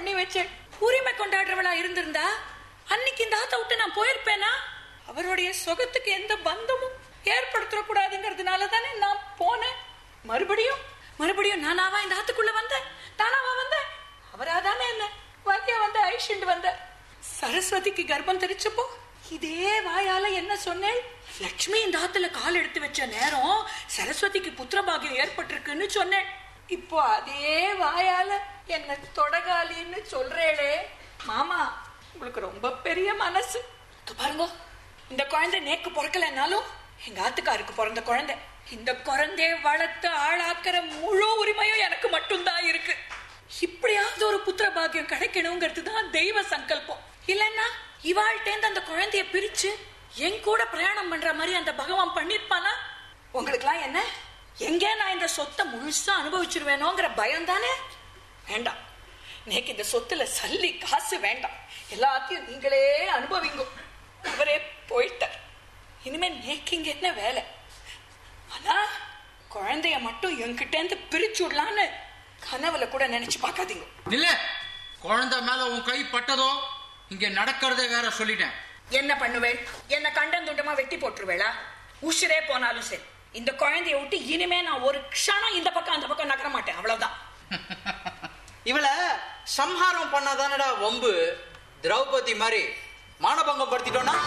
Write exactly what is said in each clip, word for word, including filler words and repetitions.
பண்ணி வச்சேன். உரிமை கொண்டாடுறவளா இருந்திருந்தா அன்னைக்கு இந்த ஆத்த விட்டு நான் போயிருப்பேனா? அவருடைய சுகத்துக்கு எந்த பந்தமும் ஏற்படுத்த கூடாதுங்கிறதுனால தானே நான் போனேன். மறுபடியும் மறுபடியும் நானாவா இந்த ஆத்துக்குள்ள வந்தேன்? நானாவா வந்தேன்? அவராதானே என்ன வாக்கியா வந்த ஐஷண்டு வந்த. சரஸ்வதிக்கு கர்ப்பம் தெரிச்சப்போ இதே வாயால என்ன சொன்னேன்? லட்சுமி இந்த ஆத்துல கால் எடுத்து வச்ச நேரம் சரஸ்வதிக்கு புத்திரபாகியம் ஏற்பட்டிருக்குன்னு சொன்னேன். இப்போ அதே வாயால என்ன தொடகாலின்னு சொல்றேளே மாமா, உங்களுக்கு ரொம்ப பெரிய மனசு. பாருங்க, இந்த குழந்தை நேக்கு பிறக்கலனாலும் எங்க ஆத்துக்காருக்கு பிறந்த குழந்தை. இந்த குழந்தைய வளர்த்து ஆளாக்குற முழு உரிமையும் எனக்கு மட்டும்தான் இருக்கு. இப்படியாவது ஒரு புத்திர பாக்கியம் கிடைக்கணுங்கிறது தான் தெய்வ சங்கல்பம். இல்லன்னா இவாழ்கிட்ட அந்த குழந்தைய பிரிச்சு என் கூட பிரயாணம் பண்ற மாதிரி அந்த பகவான் பண்ணிருப்பானா? உங்களுக்கு எல்லாம் என்ன, எங்க நான் இந்த சொத்தை முழுசா அனுபவிச்சிருவேனோங்கிற பயம் தானே? வேண்டாம், நேக்கு இந்த சொத்துல சல்லி காசு வேண்டாம். எல்லாத்தையும் நீங்களே அனுபவிங்க. அவரே போயிட்டார். இனிமே நேக்கிங்க என்ன வேலை? ஆனா குழந்தைய மட்டும் என்கிட்ட இருந்து பிரிச்சு விடலான்னு கனவுல கூட நினைச்சு பாக்காதீங்க. இல்ல, குழந்தை மேல உன் கை பட்டதோ இங்க நடக்கிறதே வேற சொல்லிட்டேன். என்ன பண்ணுவேன்? என்ன கண்டம் துண்டமா வெட்டி போட்டுருவேளா? உஷரே போனாலும் சரி, இந்த குழந்தைய விட்டு இனிமே நான் ஒரு க்ஷணம் இந்த பக்கம் அந்த பக்கம் நகர மாட்டேன். அவ்வளவுதான். இவள சம்ஹாரம் பண்ணாதானடா வம்பு. திரௌபதி மாதிரி மானபங்கம் படுத்திட்டோம்னா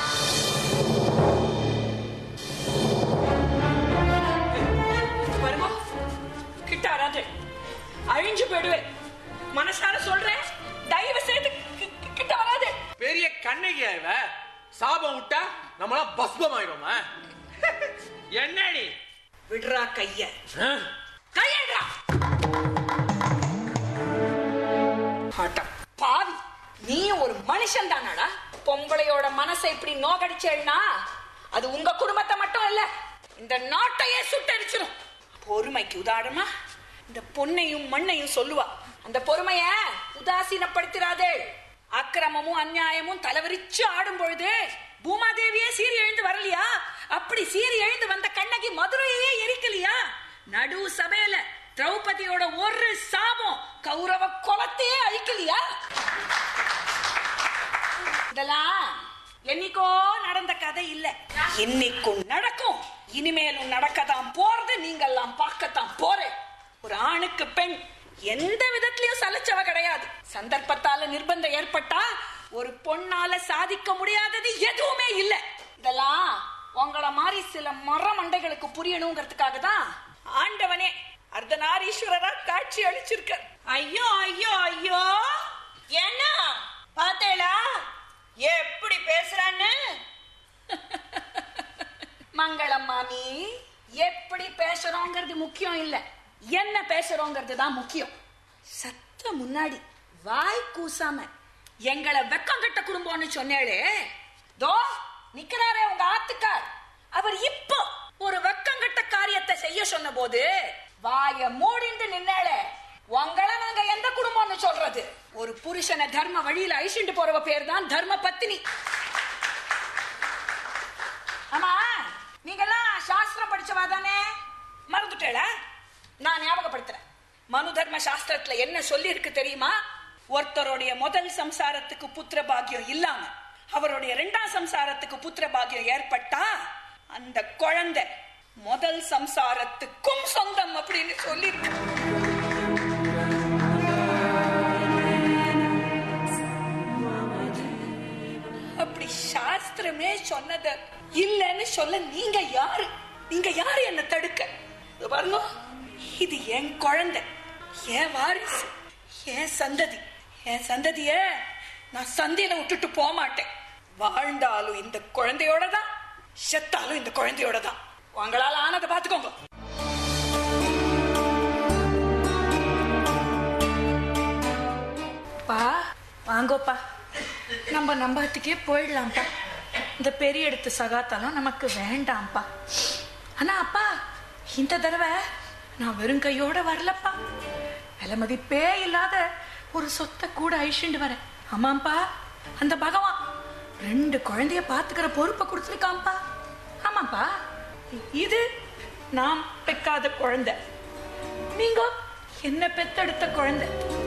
கிட்ட வராது, அழிஞ்சு போயிடுவேன். மனசார சொல்றேன், தயவு செய்து கிட்ட வராது. பெரிய கண்ணகி இவ சாபம் விட்டா நம்மளாம் பஸ்பம் ஆயிடுமா? என்னடி விடுறா கைய, கையடா பாவி. நீ ஒரு மனுஷன் தானடா? பொம்பளையோட மனசை இப்படி நோகடிச்சேன்னா அது உங்க குடும்பத்தை மட்டும் இல்ல, இந்த நாட்டையே சுட்டரிச்சிடும். பொறுமைக்கு உதாரணமா இந்த பொன்னையும் மண்ணையும் சொல்லுவா. அந்த பொறுமைய உதாசீனப்படுத்திராதே. அக்கிரமமும் அநியாயமும் தலைவரிச்சு ஆடும் பொழுது பூமாதேவியே சீறி எழுந்து வரலையா? அப்படி சீறி எழுந்து வந்த கண்ணகி மதுரையே எரிக்கலையா? நடு சபையில திரௌபதியோட ஒரு சாபம் கௌரவ குலத்தையே அழிக்கலையா? இதெல்லாம் என்னைக்கோ நடந்த கதை இல்ல, இன்னைக்கும் நடக்கும், இனிமேலும் நடக்கத்தான் போறது. நீங்க எல்லாம் பார்க்கத்தான் போறேன். ஒரு ஆணுக்கு பெண் எந்த விதத்திலயும் சலைச்சவ கிடையாது. சந்தர்ப்பத்தால நிர்பந்தம் ஏற்பட்டா ஒரு பொண்ணால சாதிக்க முடியாதது எதுவுமே இல்ல. இதெல்லாம் உங்கள மாதிரி சில மர மண்டைகளுக்கு புரியணுங்கிறதுக்காக தான் ஆண்டவனே அர்த்தநாரீஸ்வரரா காட்சி அளிச்சிருக்க. ஐயோ ஐயோ ஐயோ, என்ன பார்த்தேளா எப்படி பேசுறான்னு? மங்களம் மாமி, எப்படி பேசுறோங்கிறது முக்கியம் இல்ல, என்ன பேசுறோங்கிறது தான் முக்கியம். சத்த முன்னாடி வாய் கூசாம எங்களை வெக்கம் கட்ட குடும்பம்னு சொன்னேளே, தோ நிக்கிறாரே உங்க ஆத்துக்கார். அவர் இப்போ ஒரு வெக்கம் கட்ட காரியத்தை செய்ய சொன்ன போது வாய மூடிந்து நின்னாளே, உங்களை நாங்க எந்த குடும்பம்னு சொல்றது? ஒரு புருஷனை தர்ம வழியில அழிச்சுட்டு போறவ பேர் தான் தர்ம பத்தினி. ஆமா, நீங்கெல்லாம் சாஸ்திரம் படிச்சவா தானே? மறந்துட்டேளா? நான் ஞாபகப்படுத்துறேன். மனு தர்ம சாஸ்திரத்துல என்ன சொல்லி இருக்கு தெரியுமா? ஒருத்தருடைய முதல் சம்சாரத்துக்கு புத்திர பாக்கியம் இல்லாம அவருடைய இரண்டாம் சம்சாரத்துக்கு புத்திர பாக்கியம் ஏற்பட்டா அந்த குழந்தை முதல் சம்சாரத்துக்கும் சொந்தம் அப்படின்னு சொல்லி இருக்கு. அப்படி சாஸ்திரமே சொன்னத இல்லன்னு சொல்ல நீங்க யாரு? நீங்க யாரு என்ன தடுக்க? பாருங்க, இது என் குழந்தை, என் வாரிசு, என் சந்ததி. என் சந்ததிய நான் சந்தையில விட்டுட்டு போக மாட்டேன். வாழ்ந்தாலும் இந்த குழந்தையோட தான், செத்தாலும் இந்த குழந்தையோட தான். உங்களால ஆனதை பாத்துக்கோங்க. பா வாங்கோப்பா, நம்ம நம்பத்துக்கே போயிடலாம்ப்பா. இந்த பெரிய எடுத்து சகாத்தாலும் நமக்கு வேண்டாம்ப்பா. ஆனா அப்பா, இந்த தடவை நான் வெறும் கையோட வரலப்பா. விலை மதிப்பே இல்லாத ஒரு சொத்தை கூட அழிச்சுண்டு வரேன். ஆமாப்பா, அந்த பகவான் ரெண்டு குழந்தைய பாத்துக்கிற பொறுப்பை கொடுத்துருக்காம்பா. ஆமாப்பா, இது நான் பெக்காத குழந்தை, நீங்க என்ன பெத்தெடுத்த குழந்தை.